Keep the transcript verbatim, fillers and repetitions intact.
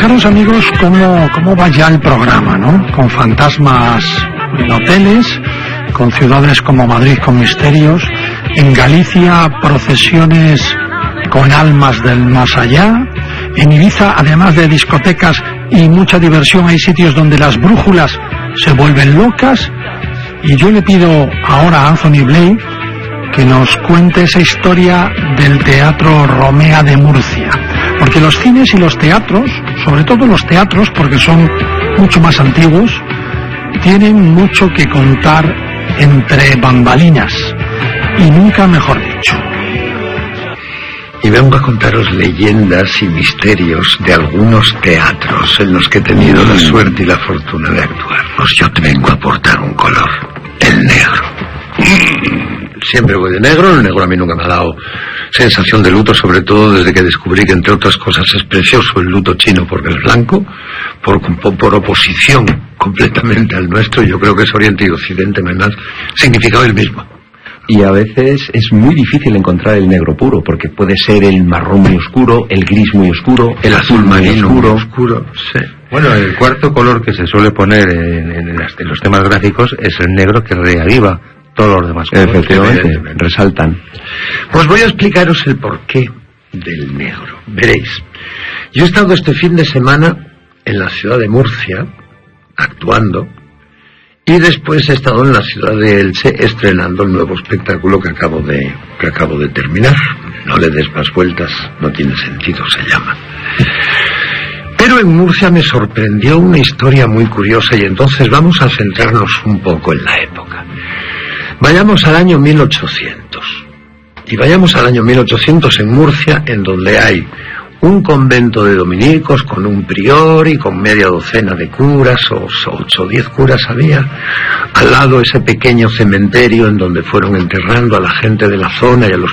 Fijaros, amigos, cómo, cómo va ya el programa, ¿no? Con fantasmas en hoteles, con ciudades como Madrid con misterios, en Galicia procesiones con almas del más allá, en Ibiza, además de discotecas y mucha diversión, hay sitios donde las brújulas se vuelven locas, y yo le pido ahora a Anthony Blake que nos cuente esa historia del Teatro Romea de Murcia, porque los cines y los teatros, sobre todo los teatros, porque son mucho más antiguos, tienen mucho que contar entre bambalinas, y nunca mejor dicho. Y vengo a contaros leyendas y misterios de algunos teatros en los que he tenido la suerte y la fortuna de actuar. Pues yo te vengo a aportar un color, el negro. Siempre voy de negro, el negro a mí nunca me ha dado sensación de luto, sobre todo desde que descubrí que, entre otras cosas, es precioso el luto chino porque es blanco, por, por oposición completamente al nuestro. Yo creo que es Oriente y Occidente, no hay más significado el mismo. Y a veces es muy difícil encontrar el negro puro, porque puede ser el marrón muy oscuro, el gris muy oscuro, el azul marino muy oscuro. Sí. Bueno, el cuarto color que se suele poner en, en, las, en los temas gráficos es el negro, que reaviva todos los demás colores. Efectivamente, resaltan. Pues voy a explicaros el porqué del negro. Veréis, yo he estado este fin de semana en la ciudad de Murcia actuando, y después he estado en la ciudad de Elche estrenando el nuevo espectáculo que acabo de que acabo de terminar. No le des más vueltas, no tiene sentido, se llama. Pero en Murcia me sorprendió una historia muy curiosa, y entonces vamos a centrarnos un poco en la época. Vayamos al año mil ochocientos. Y vayamos al año mil ochocientos en Murcia, en donde hay un convento de dominicos con un prior y con media docena de curas, o ocho o diez curas había. Al lado ese pequeño cementerio en donde fueron enterrando a la gente de la zona y a los